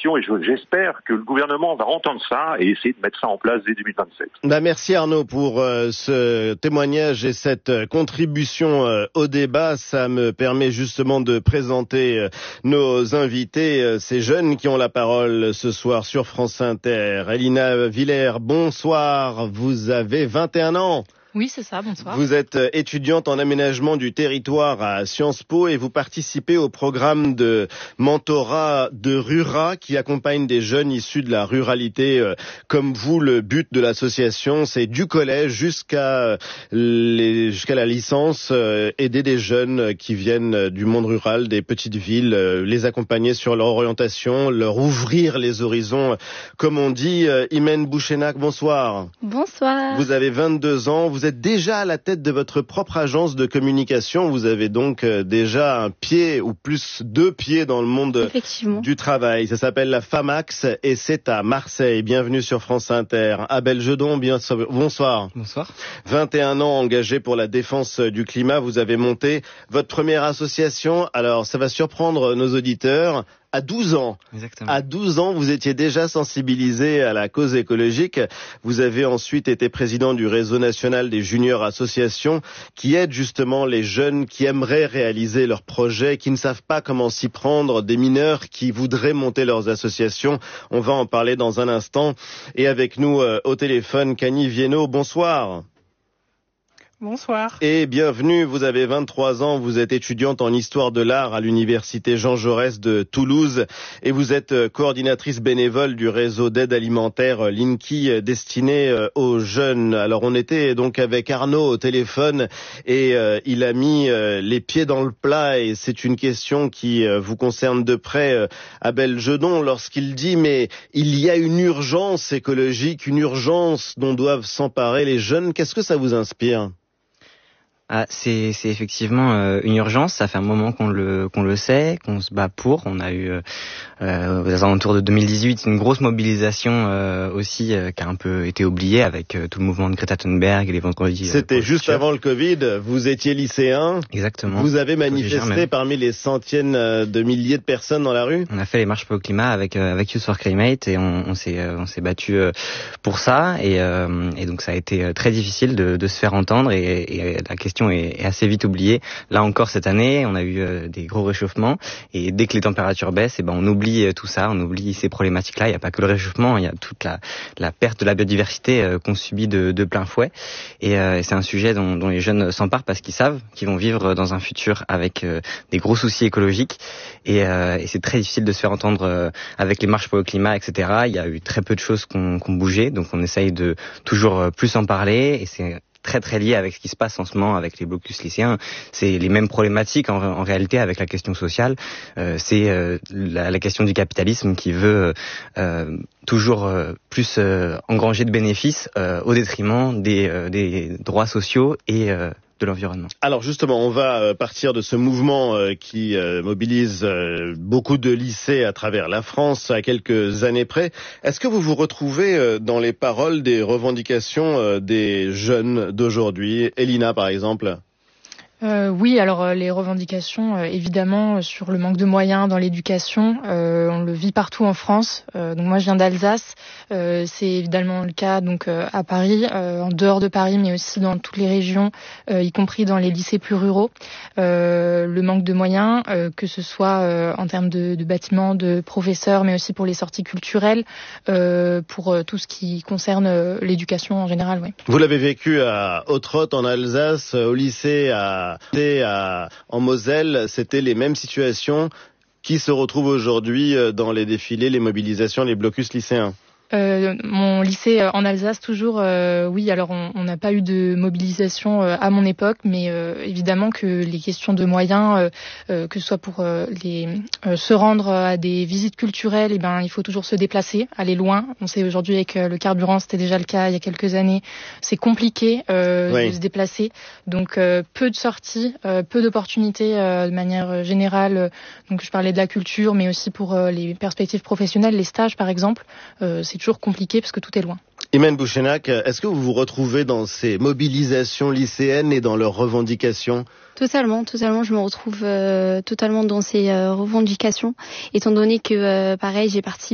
situation et j'espère que le gouvernement va entendre ça et essayer de mettre ça en place dès 2027. Merci Arnaud pour ce témoignage et cette contribution au débat. Ça me permet justement de présenter nos invités, ces jeunes qui ont la parole ce soir sur France Inter. Elina Villers, bonsoir, vous avez 21 ans. Oui, c'est ça, bonsoir. Vous êtes étudiante en aménagement du territoire à Sciences Po et vous participez au programme de mentorat de Rura qui accompagne des jeunes issus de la ruralité. Comme vous, le but de l'association, c'est du collège jusqu'à la licence, aider des jeunes qui viennent du monde rural, des petites villes, les accompagner sur leur orientation, leur ouvrir les horizons. Comme on dit, Imen Bouchenak, bonsoir. Bonsoir. Vous avez 22 ans, vous êtes déjà à la tête de votre propre agence de communication. Vous avez donc déjà un pied ou plus 2 pieds dans le monde du travail. Ça s'appelle la FAMAX et c'est à Marseille. Bienvenue sur France Inter. Abel Jedon, bonsoir. Bonsoir. 21 ans engagé pour la défense du climat. Vous avez monté votre première association. Alors, ça va surprendre nos auditeurs. À 12 ans. Exactement. À 12 ans, vous étiez déjà sensibilisé à la cause écologique. Vous avez ensuite été président du réseau national des juniors associations qui aident justement les jeunes qui aimeraient réaliser leurs projets, qui ne savent pas comment s'y prendre, des mineurs qui voudraient monter leurs associations. On va en parler dans un instant. Et avec nous au téléphone, Camille Viennot, bonsoir. Bonsoir. Et bienvenue, vous avez 23 ans, vous êtes étudiante en histoire de l'art à l'université Jean Jaurès de Toulouse et vous êtes coordinatrice bénévole du réseau d'aide alimentaire Linky destiné aux jeunes. Alors on était donc avec Arnaud au téléphone et il a mis les pieds dans le plat et c'est une question qui vous concerne de près, Abel Jedon, lorsqu'il dit mais il y a une urgence écologique, une urgence dont doivent s'emparer les jeunes. Qu'est-ce que ça vous inspire ? C'est effectivement une urgence. Ça fait un moment qu'on le sait, qu'on se bat pour. On a eu aux alentours de 2018 une grosse mobilisation aussi qui a un peu été oubliée avec tout le mouvement de Greta Thunberg et les vendredis. C'était juste avant le Covid. Vous étiez lycéen. Exactement. Vous avez manifesté parmi les centaines de milliers de personnes dans la rue. On a fait les marches pour le climat avec Youth for Climate et on s'est battu pour ça et donc ça a été très difficile de se faire entendre et la question est assez vite oubliée. Là encore cette année, on a eu des gros réchauffements et dès que les températures baissent, on oublie tout ça, on oublie ces problématiques-là. Il n'y a pas que le réchauffement, il y a toute la perte de la biodiversité qu'on subit de plein fouet. Et c'est un sujet dont les jeunes s'emparent parce qu'ils savent qu'ils vont vivre dans un futur avec des gros soucis écologiques et c'est très difficile de se faire entendre avec les marches pour le climat, etc. Il y a eu très peu de choses qui ont bougé, donc on essaye de toujours plus en parler et c'est très très lié avec ce qui se passe en ce moment avec les blocus lycéens. C'est les mêmes problématiques en réalité avec la question sociale. C'est la question du capitalisme qui veut toujours plus engranger de bénéfices au détriment des droits sociaux et de l'environnement. Alors justement, on va partir de ce mouvement qui mobilise beaucoup de lycées à travers la France à quelques années près. Est-ce que vous vous retrouvez dans les paroles des revendications des jeunes d'aujourd'hui? Elina, par exemple. Oui, alors les revendications, évidemment, sur le manque de moyens dans l'éducation, on le vit partout en France. Donc moi, je viens d'Alsace. C'est évidemment le cas donc à Paris, en dehors de Paris, mais aussi dans toutes les régions, y compris dans les lycées plus ruraux. Le manque de moyens, que ce soit en termes de bâtiments, de professeurs, mais aussi pour les sorties culturelles, pour tout ce qui concerne l'éducation en général. Oui. Vous l'avez vécu à Ottrott en Alsace, au lycée en Moselle, c'était les mêmes situations qui se retrouvent aujourd'hui dans les défilés, les mobilisations, les blocus lycéens. Mon lycée en Alsace toujours, oui, alors on n'a pas eu de mobilisation à mon époque, mais évidemment que les questions de moyens, que ce soit pour se rendre à des visites culturelles, il faut toujours se déplacer, aller loin. On sait aujourd'hui avec le carburant, c'était déjà le cas il y a quelques années, c'est compliqué de se déplacer, donc peu de sorties, peu d'opportunités de manière générale. Donc je parlais de la culture, mais aussi pour les perspectives professionnelles, les stages par exemple, c'est toujours compliqué parce que tout est loin. Imen Bouchenak, est-ce que vous vous retrouvez dans ces mobilisations lycéennes et dans leurs revendications ? Totalement, je me retrouve totalement dans ces revendications, étant donné que, pareil, j'ai participé